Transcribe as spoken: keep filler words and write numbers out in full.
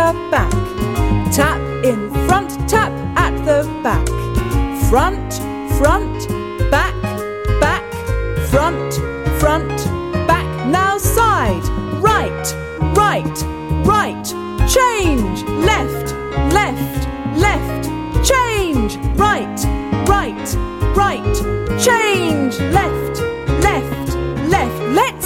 the back. Tap in front, tap at the back. Front, front, back, back, front, front, back. Now side, right, right, right. Change, left, left, left. Change, right, right, right. Change.